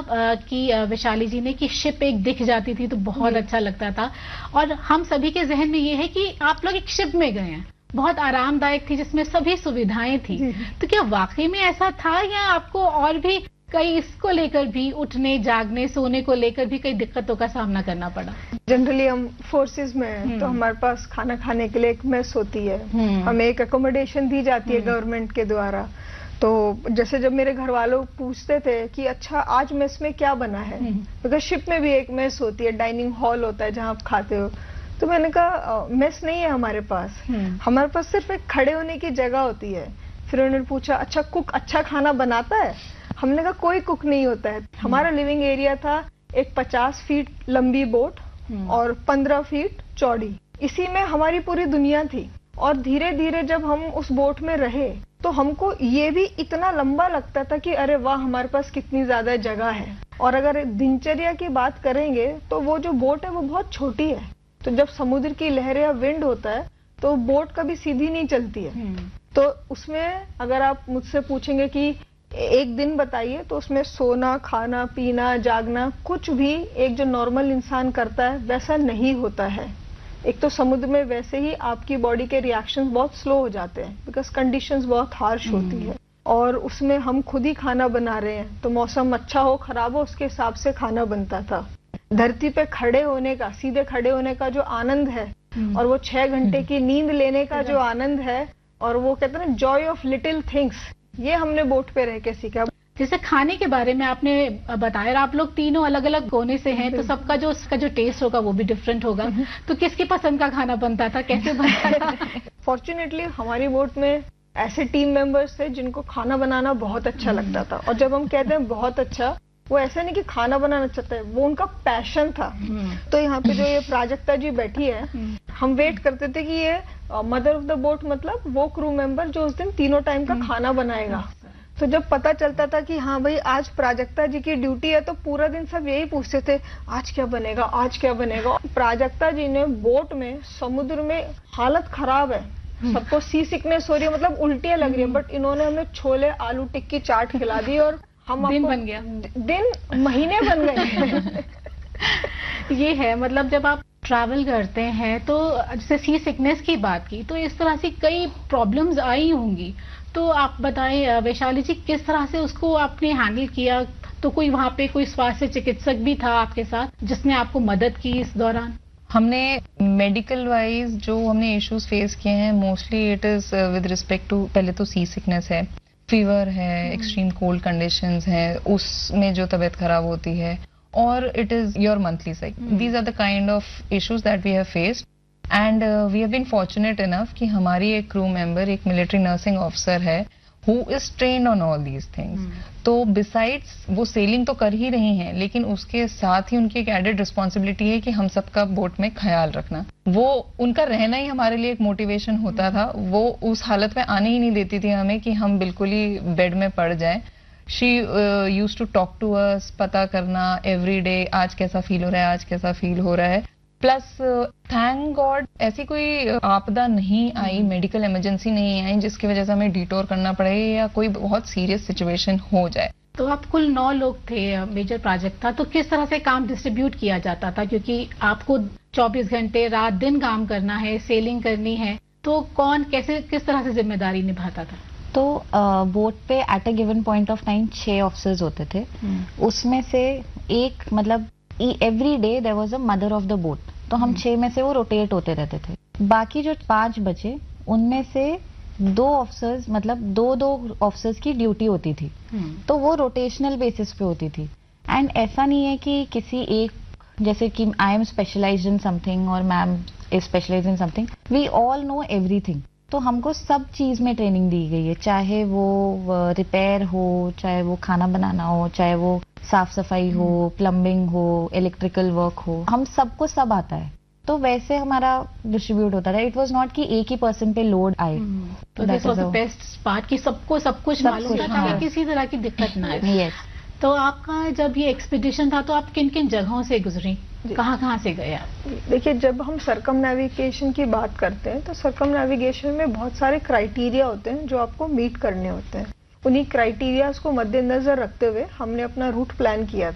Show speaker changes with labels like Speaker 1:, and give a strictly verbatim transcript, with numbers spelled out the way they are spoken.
Speaker 1: कि वैशाली जी ने कि शिप एक दिख जाती थी तो बहुत अच्छा लगता था, और हम सभी के जहन में ये है कि आप लोग एक शिप में गए हैं, बहुत आरामदायक थी जिसमें सभी सुविधाएं थी। तो क्या वाकई में ऐसा था, या आपको और भी कई इसको लेकर भी, उठने जागने सोने को लेकर भी कई दिक्कतों का सामना करना पड़ा?
Speaker 2: जनरली हम फोर्सेस में हैं तो हमारे पास खाना खाने के लिए एक मेस होती है, हमें एक अकोमोडेशन दी जाती है गवर्नमेंट के द्वारा। तो जैसे जब मेरे घर वालों पूछते थे कि अच्छा आज मेस में क्या बना है, बिकॉज शिप में भी एक मेस होती है, डाइनिंग हॉल होता है जहाँ आप खाते हो, तो मैंने कहा मेस नहीं है हमारे पास, हमारे पास सिर्फ एक खड़े होने की जगह होती है। फिर उन्होंने पूछा अच्छा कुक अच्छा खाना बनाता है? हमने कहा कोई कुक नहीं होता है। हमारा लिविंग एरिया था एक पचास फीट लंबी बोट और पंद्रह फीट चौड़ी, इसी में हमारी पूरी दुनिया थी। और धीरे धीरे जब हम उस बोट में रहे तो हमको ये भी इतना लंबा लगता था कि अरे वाह हमारे पास कितनी ज्यादा जगह है। और अगर दिनचर्या की बात करेंगे तो वो जो बोट है वो बहुत छोटी है, तो जब समुद्र की लहर या विंड होता है तो बोट कभी सीधी नहीं चलती है। तो उसमें अगर आप मुझसे पूछेंगे कि एक दिन बताइए, तो उसमें सोना खाना पीना जागना कुछ भी एक जो नॉर्मल इंसान करता है वैसा नहीं होता है। एक तो समुद्र में वैसे ही आपकी बॉडी के रिएक्शंस बहुत स्लो हो जाते हैं बिकॉज कंडीशंस बहुत हार्श होती है, और उसमें हम खुद ही खाना बना रहे हैं, तो मौसम अच्छा हो खराब हो उसके हिसाब से खाना बनता था। धरती पे खड़े होने का, सीधे खड़े होने का जो आनंद है, और वो छह घंटे की नींद लेने का जो आनंद है, और वो कहते हैं ना जॉय ऑफ लिटिल थिंग्स, ये हमने बोट पे रह के सीखा।
Speaker 1: जैसे खाने के बारे में आपने बताया, आप लोग तीनों अलग अलग कोने से हैं, तो सबका जो उसका जो टेस्ट होगा वो भी डिफरेंट होगा। तो किसकी पसंद का खाना बनता था, कैसे बनता था?
Speaker 2: फॉर्चुनेटली हमारी बोट में ऐसे टीम मेंबर्स थे जिनको खाना बनाना बहुत अच्छा लगता था। और जब हम कहते हैं बहुत अच्छा, वो ऐसा नहीं कि खाना बनाना चाहता है, वो उनका पैशन था। तो यहाँ पे जो ये प्राजक्ता जी बैठी है, हम वेट करते थे कि ये मदर ऑफ द बोट मतलब वो क्रू मेंबर जो उस दिन तीनों टाइम का खाना बनाएगा। तो जब पता चलता था कि हाँ भाई आज प्राजक्ता जी की ड्यूटी है, तो पूरा दिन सब यही पूछते थे आज क्या बनेगा आज क्या बनेगा। प्राजक्ता जी ने बोट में समुद्र में हालत खराब है, सबको सी सिकनेस हो रही है, मतलब उल्टियां लग रही है, बट इन्होंने हमें छोले आलू टिक्की चाट खिला दी और हम
Speaker 1: दिन बन गया,
Speaker 2: दिन महीने बन गए।
Speaker 1: ये है मतलब जब आप ट्रैवल करते हैं तो जैसे सी सिकनेस की बात की, तो इस तरह से कई प्रॉब्लम्स आई होंगी। तो आप बताएं वैशाली जी, किस तरह से उसको आपने हैंडल किया? तो कोई वहाँ पे कोई स्वास्थ्य चिकित्सक भी था आपके साथ जिसने आपको मदद की इस दौरान?
Speaker 3: हमने मेडिकल वाइज जो हमने इश्यूज फेस किए हैं, mostly it is with respect to, पहले तो सी सिकनेस है, फीवर है, एक्सट्रीम कोल्ड कंडीशंस है, उसमें जो तबीयत खराब होती है, और it is your monthly cycle. These are the kind of issues that we have faced, and we have been fortunate enough कि हमारी एक क्रू मेंबर एक मिलिट्री नर्सिंग ऑफिसर है who is trained on all these things. तो besides वो selling तो कर ही रही हैं, लेकिन उसके साथ ही उनकी एक एडेड रिस्पॉन्सिबिलिटी है कि हम सबका बोट में ख्याल रखना। वो उनका रहना ही हमारे लिए एक मोटिवेशन होता था। वो उस हालत में आने ही नहीं देती थी हमें कि हम बिल्कुल ही बेड में पड़ जाएं। She use to talk to us, पता करना एवरी डे आज कैसा फील हो रहा है, आज कैसा फील हो रहा है। प्लस थैंक गॉड ऐसी कोई आपदा नहीं आई, मेडिकल इमरजेंसी नहीं आई जिसकी वजह से हमें डिटोर करना पड़े या कोई बहुत सीरियस सिचुएशन हो जाए।
Speaker 1: तो आप कुल नौ लोग थे, मेजर प्रोजेक्ट था, तो किस तरह से काम डिस्ट्रीब्यूट किया जाता था? क्योंकि आपको चौबीस घंटे रात दिन काम करना है, सेलिंग करनी है, तो कौन कैसे किस तरह से जिम्मेदारी निभाता था?
Speaker 4: तो बोट uh, पे at a given point of time छह ऑफिसर्स होते थे। उसमें से एक मतलब every day there was a mother of the boat, तो हम छह में से वो रोटेट होते रहते थे। बाकी जो पांच बचे उनमें से दो ऑफिसर्स मतलब दो दो ऑफिसर्स की ड्यूटी होती थी, तो वो रोटेशनल बेसिस पे होती थी। एंड ऐसा नहीं है कि किसी एक, जैसे कि I am specialised in something और ma'am is specialised in something, we all know everything. तो हमको सब चीज में ट्रेनिंग दी गई है, चाहे वो रिपेयर हो, चाहे वो खाना बनाना हो, चाहे वो साफ सफाई हो, प्लम्बिंग हो, इलेक्ट्रिकल वर्क हो, हम सबको सब आता है। तो वैसे हमारा डिस्ट्रीब्यूट होता था। इट वाज नॉट कि एक ही पर्सन पे लोड आए।
Speaker 1: तो this was the best part कि सबको सब कुछ मालूम था ताकि किसी तरह की दिक्कत ना आए।
Speaker 4: यस।
Speaker 1: तो आपका जब ये एक्सपीडिशन था तो आप किन किन जगहों से गुजरी, कहाँ कहाँ से गए आप?
Speaker 2: देखिए, जब हम सरकम नेविगेशन की बात करते हैं तो सरकम नेविगेशन में बहुत सारे क्राइटेरिया होते हैं जो आपको मीट करने होते हैं। उन्हीं क्राइटेरियाज को मद्देनजर रखते हुए हमने अपना रूट प्लान किया।